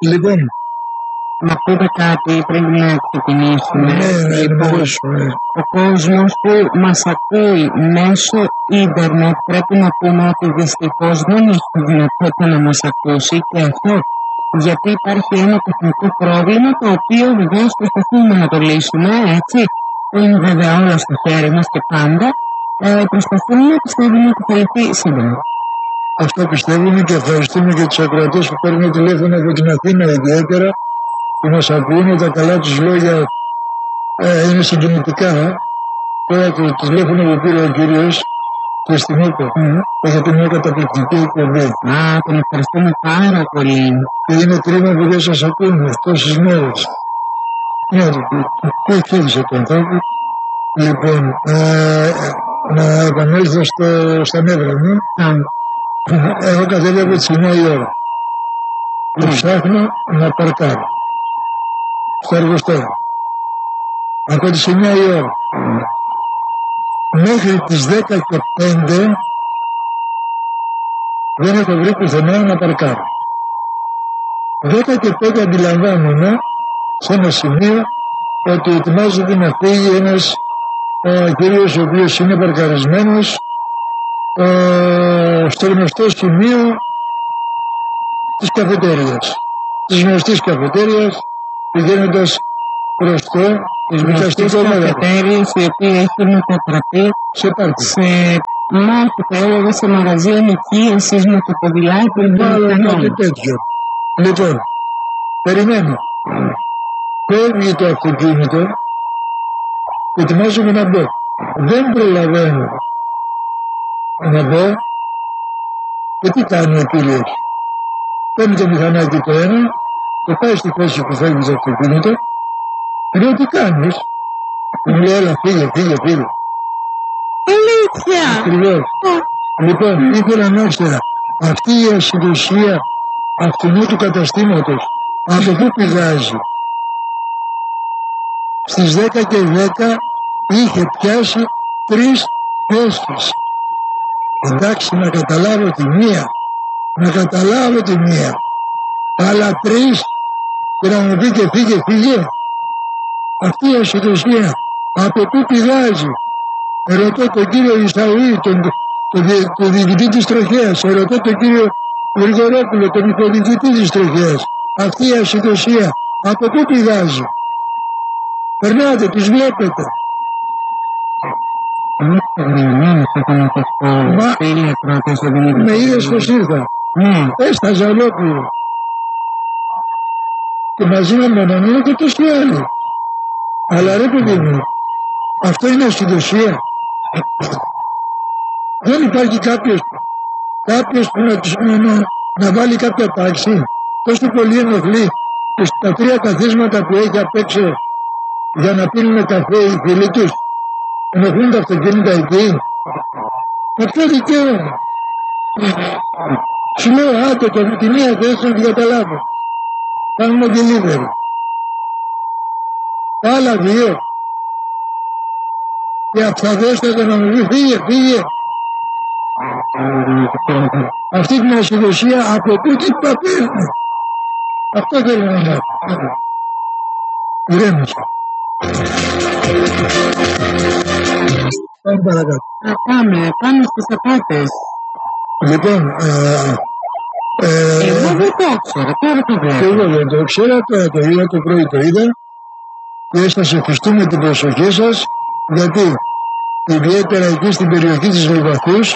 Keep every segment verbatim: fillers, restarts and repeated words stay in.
Λοιπόν, να πούμε κάτι πριν να ξεκινήσουμε. Ναι, Λοιπόν, ναι. ο κόσμος που μας ακούει μέσω ίντερνετ πρέπει να πούμε ότι δυστυχώς δεν έχει δυνατότητα να μας ακούσει, και αυτό γιατί υπάρχει ένα τεχνικό πρόβλημα, το οποίο βεβαίως προσπαθούμε να το λύσουμε, έτσι. Δεν είναι βέβαια όλα στο χέρι μας και πάντα. Ε, προσπαθούμε να πιστεύουμε ότι θα λυθεί σύντομα. Αυτό πιστεύουμε, και ευχαριστούμε και τους ακροατές που παίρνουν τηλέφωνο από την Αθήνα ιδιαίτερα, που μας ακούνε. Τα καλά τους λόγια ε, είναι συγκινητικά. Τώρα το τηλέφωνο που πήρε ο κύριος και στην ΕΚΟ, mm. έχετε μια καταπληκτική εκπομπή. Α, τον ευχαριστούμε πάρα πολύ. Και είναι κρίμα που δεν σας ακούνε τόσες μέρες. Ναι, πού ευχαριστήσε τον άνθρωπο. Λοιπόν, ε, να επανέλθω στο, στα νεύρα μου. Mm. Εγώ κατέβη από τις εννιά η ώρα. Και Mm. ψάχνω να παρκάρω στο εργοστάσιο. Από τις εννιά η ώρα. Mm. Μέχρι τις δέκα και πέντε δεν έχω βρει πουθενά να παρκάρω. δέκα και πέντε αντιλαμβάνομαι σε ένα σημείο ότι ετοιμάζεται να φύγει ένας ο κύριος ο οποίος είναι παρκαρισμένος ε, στο γνωστό σημείο της καφετέριας, της γνωστής καφετέριας, πηγαίνοντας προς το δικαστικό καφετέριες, η οποία έχει μετατραπεί σε πάρτι, σε μάρκετ, έλεγα, σε μαγαζί ενοικίασης με το ποδηλάτι. Μάλλον κάτι τέτοιο. Λοιπόν, περιμένω. Φεύγει το αυτοκίνητο και ετοιμάζομαι να μπω. Δεν προλαβαίνω να μπω. Και τι κάνει ο κύριος? Παίρνει το μηχανάκι το ένα, το πάει στη θέση που φεύγει το αυτοκίνητο. Λέω, τι κάνεις? Μου λέει, έλα, φύγε, φύγε, φύγε. Αλήθεια! Ακριβώς. Λοιπόν, ήθελα να ήξερα, αυτή η ασυντοσία αυτού του καταστήματος από πού πηγάζει? Στις δέκα και δέκα είχε πιάσει τρεις θέσεις. Εντάξει, να καταλάβω τη μία, να καταλάβω τη μία, αλλά τρεις, και να μου πει και φύγε, φύγε. Αυτή η ασυντοσία από πού πηγάζει? Ρωτώ τον κύριο Ισαουή, τον, τον, τον, τον διοικητή της τροχέας, ρωτώ τον κύριο Γρηγορόπουλο, τον υποδιοικητή της τροχέας. Αυτή η ασυντοσία από πού πηγάζει? Περνάτε, τους βλέπετε. Μα, με είδες πως ήρθα. Έσταζα ολόκληρο. Και μαζί με έναν είναι και τόσοι άλλοι. Αλλά ρε παιδί μου, αυτό είναι ασυντοσία. Δεν υπάρχει κάποιος, κάποιος που να, να, να βάλει κάποια τάξη. Τόσο πολύ ενοχλεί και στα τρία καθίσματα που έχει απ' έξω για να πίνουν καφέ οι φίλοι τους, ενοχλούν τα αυτοκίνητα εκεί. Αυτό δικαίωμα. Σου λέω, άντε το με τη μία θέση να την καταλάβω. Κάνουμε delivery. Τα άλλα δύο. Και αφθαδέστατα να μου πει, φύγε, φύγε. Αυτή την ασυντοσία από πού την παπέρνει? Αυτό θέλω να μάθω. Ηρέμησα. Πάμε παρακάτω. Πάμε, πάμε στους απάτες. Λοιπόν, ε, ε, εγώ δεν το ήξερα, τώρα το βλέπω. Εγώ δεν το ήξερα, τώρα το είδα, το πρωί το είδα, και σας ευχαριστούμε την προσοχή σας, γιατί ιδιαίτερα εκεί στην περιοχή της Λιβαθούς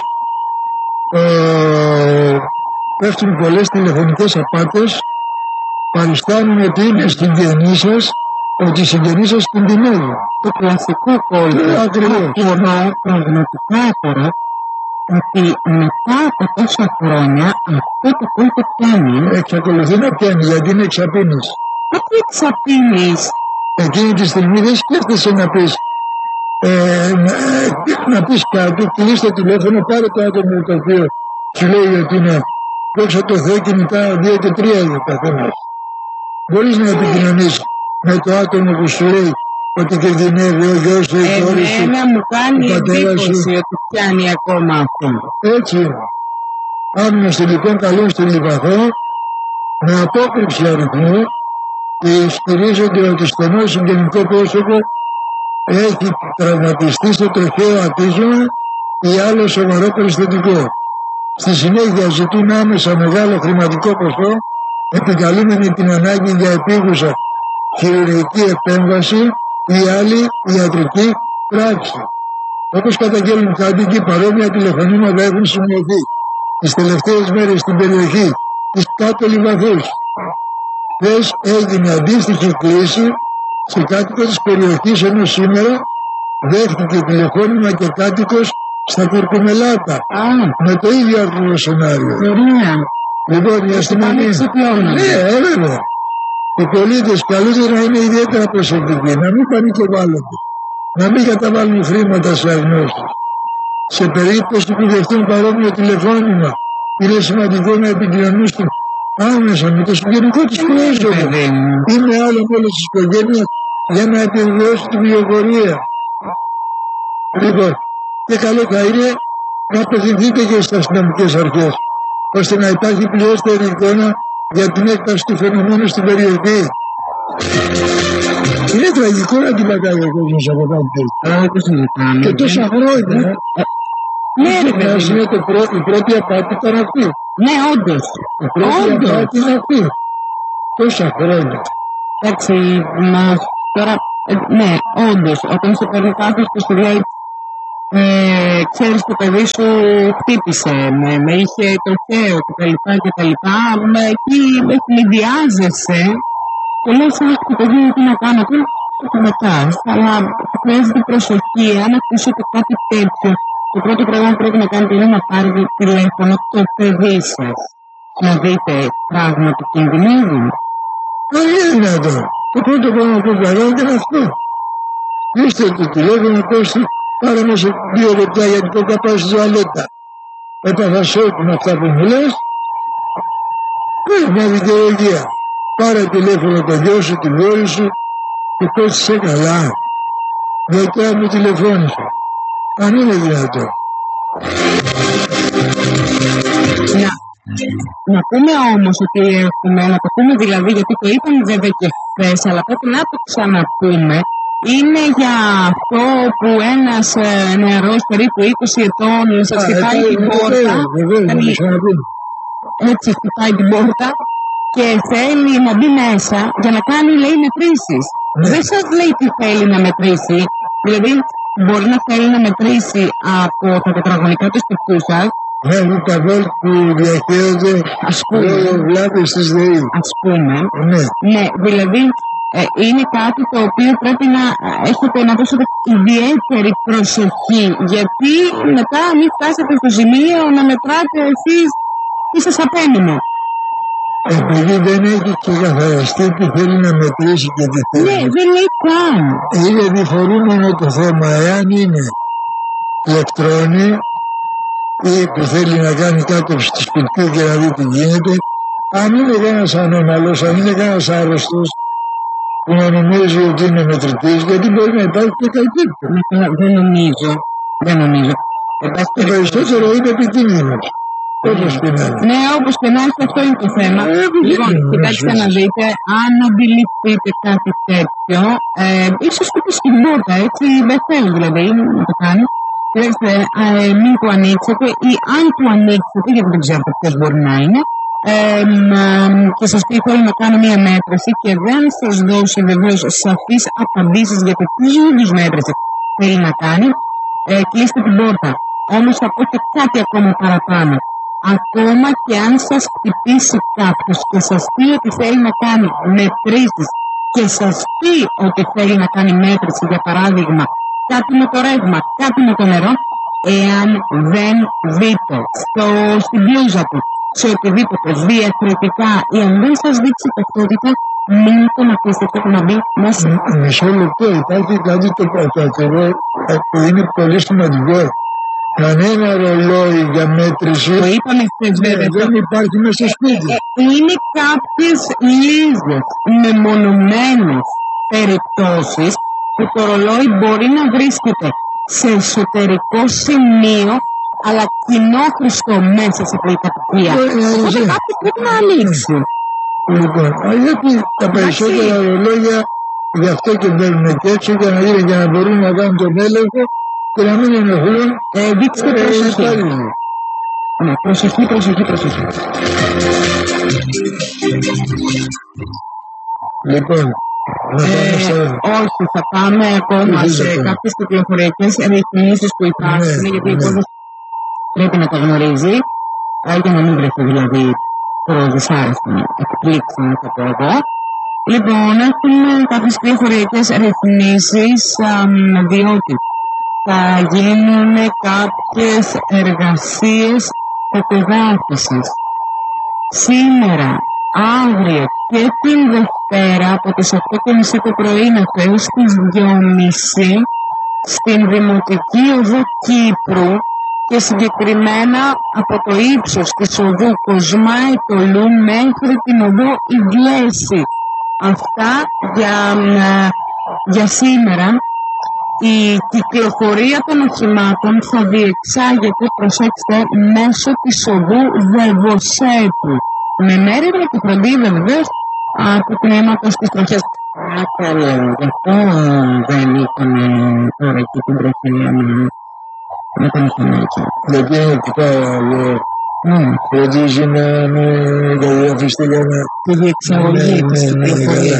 ε, πέφτουν πολλές τηλεφωνικές απάτες, παριστάνουν ότι είναι συγγενείς σας, ότι οι συγγενείς σας κινδυνεύουν. Το κλασικό κόλπο. Ακριβώς. Εγώ πραγματικά τώρα ότι μετά από τόσα χρόνια αυτό το κόλπο πιάνει. Εξακολουθεί να πιάνει, γιατί είναι εξαπίνης. Τι εξαπίνης? Εκείνη τη στιγμή δεν σκέφτεσαι να πεις ε, να, να πεις κάτι, κλείστε τηλέφωνο, πάρε το άτομο το οποίο σου λέει ότι είναι δόξα τω Θεώ κινητά δύο και τρία για καθένας. Μπορείς να επικοινωνείς με το άτομο που σου λέει ότι κινδυνεύει ο γιος σου, η κόρη σου. Εμένα μου κάνει εντύπωση ότι πιάνει ακόμα αυτό. Έτσι είναι. Άμυνα στο λοιπόν καλό στη Λιβαθό, με απόκρυψη αριθμού ισχυρίζονται ότι στο νέο συγγενικό πρόσωπο έχει τραυματιστεί στο τροχαίο ατύχημα ή άλλο σοβαρό περιστατικό. Στη συνέχεια ζητούν άμεσα μεγάλο χρηματικό ποσό, επικαλούμενοι την ανάγκη για επίγουσα χειρουργική επέμβαση ή άλλη ιατρική πράξη. Όπως καταγγέλνουν κάτοικοι, παρόμοια τηλεφωνήματα έχουν σημειωθεί τις τελευταίες μέρες στην περιοχή της Κάτω Λιβαδούς. Χθες έγινε αντίστοιχη κλήση σε κάτοικο της περιοχής, ενώ σήμερα δέχτηκε τηλεφώνημα και κάτοικος στα Κουρκουμελάτα. Α, Με το ίδιο ακριβώς σενάριο. ωραία. Λοιπόν, η αστυνομία. Ναι, βέβαια. Οι πολίτες καλούνται να είναι ιδιαίτερα προσεκτικοί, να μην πανικοβάλλονται, να μην καταβάλουν χρήματα σε αγνώσεις. Σε περίπτωση που δεχτούν παρόμοιο τηλεφώνημα, είναι σημαντικό να επικοινωνήσουν άμεσα με το συγγενικό της πρόσωπο ή με άλλο μέλος της οικογένειας για να επιβεβαιώσει την πληροφορία. Λοιπόν, και καλό θα είναι να απευθυνθείτε και στις αστυνομικές αρχές, ώστε να υπάρχει πληρέστερη εικόνα για την έκταση του φαινομένου στην περιοχή. Είναι τραγικό να την πατάει ο κόσμος από κάτι. Και τόσα χρόνια. Ναι, ρε παιδί. Είναι το πρώτο, η πρώτη απάτη ήταν αυτή. Ναι, όντως. Η πρώτη Όντως. απάτη είναι αυτή. Τόσα χρόνια. Εντάξει, μα τώρα, ε, ναι, όντως, όταν σε παίρνει κάποιος και σου λέει ε, ξέρεις το παιδί σου χτύπησε, με, με είχε το χέο και τα λοιπά και τα λοιπά, με, εκεί ευνηδιάζεσαι και λες, αχ, το παιδί τι να κάνω, τι το μετάς, αλλά χρειάζεται προσοχή, αν ακούσετε κάτι τέτοιο, το πρώτο πράγμα που πρέπει να κάνετε είναι να πάρετε τηλέφωνο το παιδί σας, να δείτε πράγμα του κινδυνεύει. Δεν είναι δυνατόν. Το πρώτο πράγμα που κάνετε είναι αυτό. Είστε το τηλέφωνο, πέστε, πάρε με σε δύο λεπτά γιατί το θα πάω στη τουαλέτα. Έπαθα σοκ με αυτά που μου λες. Ναι, μια δικαιολογία. Πάρε τηλέφωνο το γιο σου, την κόρη σου και πες σε καλά. Γιατί μου τηλεφώνησε. Αν είναι δυνατόν. Να, να πούμε όμως ότι έχουμε, να το πούμε δηλαδή, γιατί το είπαμε βέβαια και χθες, αλλά πρέπει να το ξαναπούμε, είναι για αυτό που ένας ε, νεαρός περίπου είκοσι ετών σας χτυπάει την πόρτα, δηλαδή, έτσι χτυπάει την πόρτα και θέλει να μπει μέσα για να κάνει, λέει, μετρήσεις. Ναι. Δεν σας λέει τι θέλει να μετρήσει, δηλαδή μπορεί να θέλει να μετρήσει από τα τετραγωνικά του σπιτιού σας, Μέχρι τα βόλτ που διαχέονται ας πούμε, λόγω βλάβης της ΔΕΗ. ας πούμε, Ναι. ναι, δηλαδή ε, είναι κάτι το οποίο πρέπει να έχετε να δώσετε ιδιαίτερη προσοχή, γιατί μετά μην φτάσετε στο σημείο να μετράτε εσείς τι σας απέμεινε. Επειδή δεν έχει ξεκαθαριστεί τι θέλει να μετρήσει και τι θέλει. Ναι, δεν λέει καν. Είναι διφορούμενο το θέμα εάν είναι ηλεκτρόνη ή που θέλει να κάνει κάκοψη του σπιτιού και να δει τι γίνεται. Αν είναι κανένας ανώμαλος, αν είναι κανένας άρρωστος που να νομίζει ότι είναι μετρητής, γιατί μπορεί να υπάρχει και κάτι τέτοιο. Δεν νομίζω, δεν νομίζω. Το περισσότερο είναι επικίνδυνος. Όπως και να είναι. Ναι, όπως και να έχει, αυτό είναι το θέμα. Ε, Λοιπόν, είναι, κοιτάξτε είναι, να δείτε, αν αντιληφθείτε κάτι τέτοιο, ε, ίσως και στην πόρτα, έτσι, δεν θέλω δηλαδή να το κάνω. Κοιτάξτε, ε, μην το ανοίξετε ή αν το ανοίξετε, γιατί δεν ξέρετε ποιος μπορεί να είναι, ε, ε, και σας πει θέλω να κάνω μία μέτρηση και δεν σας δώσει βεβαίως σαφείς απαντήσεις για το τι είδους μέτρηση θέλει να κάνει, ε, κλείστε την πόρτα. Όμως θα πω και κάτι ακόμα παραπάνω. Ακόμα και αν σας χτυπήσει κάποιος και σας πει ότι θέλει να κάνει μετρήσεις και σας πει ότι θέλει να κάνει μέτρηση, για παράδειγμα, κάτι με το ρεύμα, κάτι με το νερό, εάν δεν δείτε στο, στην μπλούζα του, σε οτιδήποτε διαφορετικά, ή αν δεν σας δείξει ταυτότητα, μην τον αφήσετε να μπει μέσα. Μισό λεπτό, υπάρχει κάτι το ακριβό που είναι πολύ σημαντικό. Κανένα ρολόι για μέτρηση. Το είπαμε χθες βέβαια. Δεν υπάρχει μέσα στο σπίτι. Είναι κάποιες λίγες μεμονωμένες περιπτώσεις που το ρολόι μπορεί να βρίσκεται σε εσωτερικό σημείο αλλά κοινόχρηστο μέσα σε πολυκατοικία. Οπότε κάποιος πρέπει να ανοίξει. Λοιπόν, γιατί τα περισσότερα ρολόγια γι' αυτό και μπαίνουν και έξω για να, για να μπορούν να κάνουν τον έλεγχο και να μην ενοχλούν. Ε, δείξτε προσοχή. Ναι, προσοχή, προσοχή, προσοχή. Λοιπόν, να πάμε ε, στο... όχι, θα πάμε ακόμα σε κάποιες κυκλοφοριακές ρυθμίσεις που υπάρχουν, ναι, γιατί ναι. Ο κόσμος πρέπει να τα γνωρίζει, για να μην βρεθεί δηλαδή προδυσάρεστη εκπλήξη, να το πω εγώ. Λοιπόν, έχουμε κάποιες κυκλοφοριακές ρυθμίσεις, διότι θα γίνουν κάποιες εργασίες φωτογράφησης σήμερα, αύριο και την Δευτέρα από τις οκτώ και μισή το πρωί έως τις δύο και μισή στην Δημοτική Οδό Κύπρου και συγκεκριμένα από το ύψος της οδού Κοσμά Ετωλού μέχρι την οδό Ιγκλέση. Αυτά για, για σήμερα. Η κυκλοφορία των οχημάτων θα διεξάγεται, προσέξτε, μέσω της οδού Δεβοσέτου. Με μέρημνα και φροντίδα βεβαίως από τμήματος της τροχιάς. Α, καλά, γι' αυτό δεν ήταν τώρα εκεί την τροχιά με τα μηχανάκια. Γιατί είναι πάρα φροντίζει να μην καταγραφιστεί για να... Τη διεξαγωγή της κυκλοφορίας.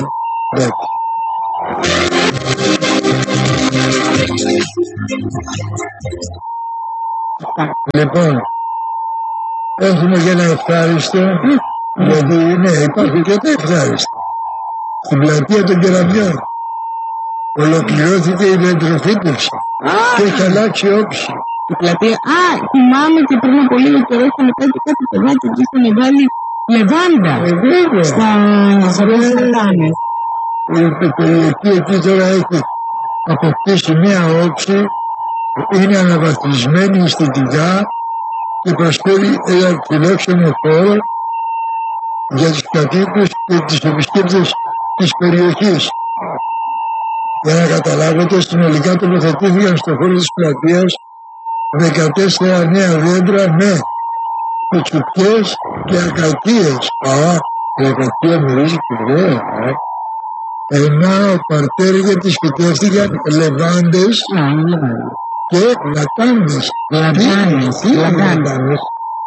Λοιπόν, έχουμε και ένα ευχάριστο, mm. γιατί ναι, υπάρχουν και τα ευχάριστα. Στην πλατεία των Κεραμιών ολοκληρώθηκε η διατροφήτευση ah. και έχει αλλάξει όψη. Η πλατεία, α, θυμάμαι και πριν από λίγο καιρό είχαμε κάνει κάτι παιδάκι και είχαμε βάλει λεβάντα ε, βέβαια. Στα σαρτάνες. Η περιοχή εκεί τώρα έχει αποκτήσει μια όψη, είναι αναβαθμισμένη αισθητικά και προσφέρει ένα φιλόξενο χώρο για τους κατοίκους και τους επισκέπτες της περιοχής. Για να καταλάβετε, συνολικά τοποθετήθηκαν στον χώρο της πλατείας δεκατέσσερα νέα δέντρα με κουτσουπιές και ακακίες. Α, η ακακία μυρίζει πολύ, ε. Ενώ παρτέρια της φυτεύτηκαν λεβάντες και λατάνες. Λατάνες, τι είναι λατάνες.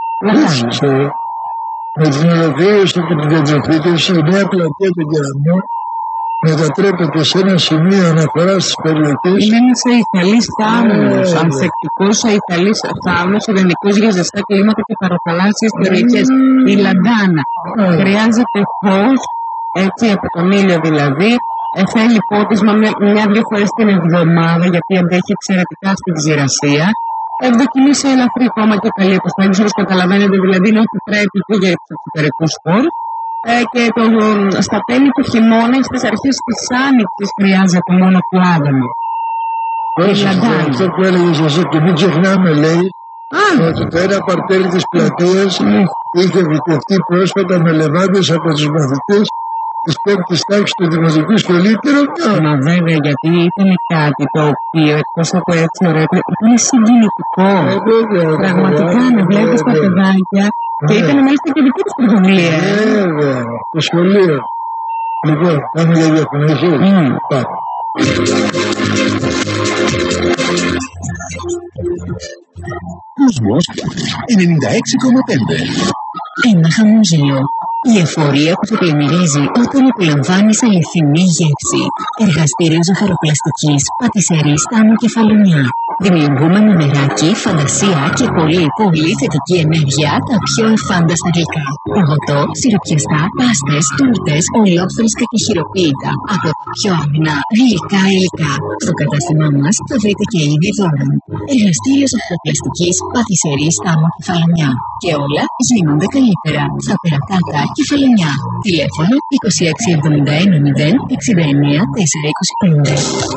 Με την ολοκλήρωση και την διατροφήτευση, η νέα πλατεία των Κεραμιών μετατρέπεται σε ένα σημείο αναφοράς της περιοχής. Είναι ένας αϊθαλής θάμνος, ε, ανθεκτικός αϊθαλής θάμνος, ιδανικός για ζεστά κλίματα και παραθαλάσσιες περιοχές. Η λαντάνα ε. χρειάζεται φως, έτσι από τον ήλιο δηλαδή. Ε, θέλει πότισμα μια-δυο φορές την εβδομάδα, γιατί αντέχει εξαιρετικά στην ξηρασία. Ευδοκιμεί σε ελαφρύ χώμα και καλή αποστολή, όπως καταλαβαίνετε, δηλαδή είναι ό,τι πρέπει και για τους εξωτερικούς χώρους. Ε, και το, στα τέλη του χειμώνα ή στις αρχές της άνοιξης χρειάζεται μόνο πλάδωμα. Όχι, αυτό που έλεγες εσύ και μην ξεχνάμε, λέει, ah. ότι το ένα παρτέλι της πλατείας mm. είχε βιτευτεί πρόσφατα με λεβάντες από τους μαθητές της πέμπτης τάξης του Δημοτικού Σχολείου Κεραμιών. Μα βέβαια, γιατί ήταν κάτι το οποίο εκτός από έτσι ωραίο, ήταν συγκινητικό. Ε, βέβαια, πραγματικά βέβαια, να βλέπεις τα παιδάκια και ήταν μάλιστα και δική τους πρωτοβουλία. Βέβαια, το σχολείο. Λοιπόν, πάμε για διαφημίσεις. Mm. Πάμε. Κόσμος ενενήντα έξι κόμμα πέντε. Ένα χαμόγελο. Η εφορία που σε πλημμυρίζει όταν απολαμβάνεις αληθινή γεύση. Εργαστήριο ζαχαροπλαστικής, πατησερή Στάμου Κεφαλονιά. Δημιουργούμε με νεράκι, φαντασία και πολύ πολύ θετική ενέργεια τα πιο εφάνταστα γλυκά. Παγωτό, σιροπιαστά, πάστες, τούρτες, ολόφθαλσκα και χειροποίητα από τα πιο αμυνά γλυκά υλικά. Στο κατάστημά μας θα βρείτε και είδη δώρων. Εργαστήριο ζαχαροπλαστικής, πατησερή Στάμου Κεφαλονιά. Και όλα γίνονται καλύτερα. Στα Περακάτα, Κεφαλονιά. Τηλέφωνο είκοσι έξι εβδομήντα ένα μηδέν εξήντα εννέα τετρακόσια είκοσι πέντε.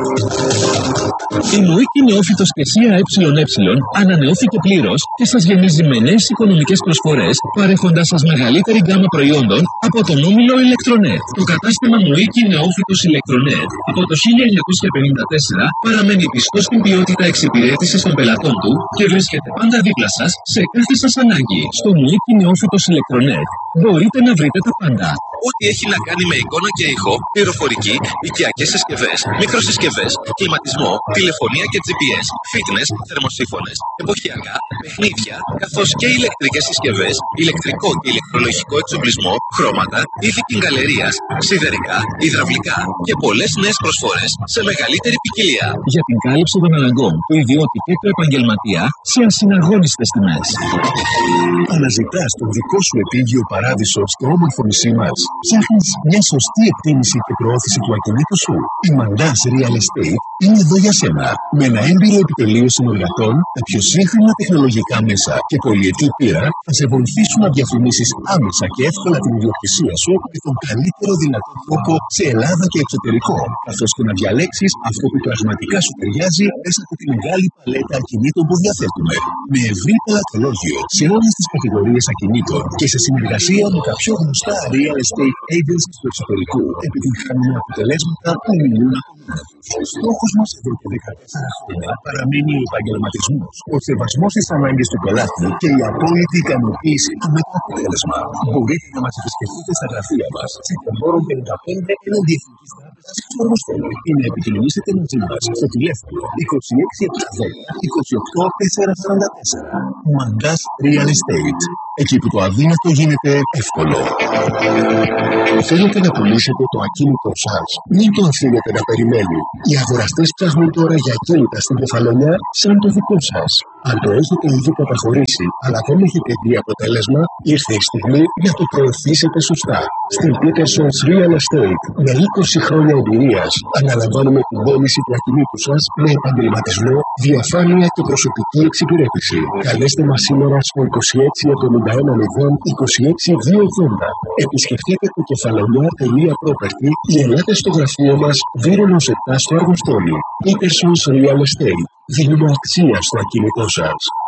Η Μουίκη Νεόφυτος και σι έι ε ανανεώθηκε πλήρως και σας γεμίζει με νέες οικονομικές προσφορές, παρέχοντας σας μεγαλύτερη γκάμα προϊόντων από τον όμιλο Ηλεκτρονέτ. Το κατάστημα Μουίκη Νεόφυτος Ηλεκτρονέτ από το χίλια εννιακόσια πενήντα τέσσερα παραμένει πιστό στην ποιότητα εξυπηρέτησης των πελατών του και βρίσκεται πάντα δίπλα σας σε κάθε σας ανάγκη. Στο Μουίκη Νεόφυτος Ηλεκτρονέτ μπορείτε να βρείτε τα πάντα. ό,τι έχει να κάνει με εικόνα και ήχο, πληροφορική, οικιακές συσκευές, μικροσυσκευές, κλιματισμό, τηλεφωνία και τζι πι ες, fitness, θερμοσύφωνες, εποχιακά, παιχνίδια, καθώς και ηλεκτρικές συσκευές, ηλεκτρικό και ηλεκτρολογικό εξοπλισμό, χρώματα, είδη κιγκαλερίας, σιδερικά, υδραυλικά και πολλές νέες προσφορές σε μεγαλύτερη ποικιλία. Για την κάλυψη των αναγκών του ιδιώτη και του επαγγελματία σε ασυναγώνιστες τιμές. Αναζητάς τον δικό σου επίγειο παράδεισο στο όμορφο νησί μας. Ψάχνεις μια σωστή εκτίμηση και προώθηση του ακινήτου σου. Η Mandaz Real Estate είναι εδώ για σένα. Με ένα έμπειρο επιτελείο συνεργατών, τα πιο σύγχρονα τεχνολογικά μέσα και πολυετή πείρα θα σε βοηθήσουν να διαφημίσεις άμεσα και εύκολα την ιδιοκτησία σου με τον καλύτερο δυνατό τρόπο σε Ελλάδα και εξωτερικό, καθώς και να διαλέξεις αυτό που πραγματικά σου ταιριάζει μέσα από τη μεγάλη παλέτα ακινήτων που διαθέτουμε. Με ευρύ πελατολόγιο σε όλες τις κατηγορίες ακινήτων και σε συνεργασία με τα πιο γνωστά real estate agencies του εξωτερικού, επιτυγχάνουμε αποτελέσματα που μιλούν από μόνα τους. Ο στόχος μας εδώ και δεκατέσσερα χρόνια παραμένει ο επαγγελματισμός, ο σεβασμός στις ανάγκες του πελάτη και η απόλυτη ικανοποίηση του με το αποτέλεσμα. Μπορείτε να μας επισκεφτείτε στα γραφεία μας στην Τεμπόρων πενήντα πέντε εναντί Εθνικής Τράπεζας στο Αργοστόλι ή να επικοινωνήσετε μαζί μας στο τηλέφωνο είκοσι έξι επτακόσια δέκα είκοσι οκτώ τετρακόσια σαράντα τέσσερα. Mandaz Real Estate. Εκεί που το αδύνατο γίνεται εύκολο. Θέλετε να πουλήσετε το ακίνητο σας? Μην το αφήνετε να περιμένει. Οι αγοραστές ψάχνουν τώρα για ακίνητα στην Κεφαλονιά σαν το δικό σας. Αν το έχετε ήδη καταχωρήσει, αλλά δεν έχετε δει αποτέλεσμα, ήρθε η στιγμή να το προωθήσετε σωστά. Στην Peterson's Real Estate, με είκοσι χρόνια εμπειρίας, αναλαμβάνουμε την πώληση του ακινήτου σας με επαγγελματισμό, διαφάνεια και προσωπική εξυπηρέτηση. Καλέστε μας σήμερα στο είκοσι έξι εβδομήντα ένα μηδέν είκοσι έξι διακόσια ογδόντα. Επισκεφτείτε το κεφαλονιά τελεία property ή ελάτε στο γραφείο μας Βύρονος επτά στο Αργοστόλι. Peterson's Real Estate. Δίνουμε αξία στο ακίνητό σας.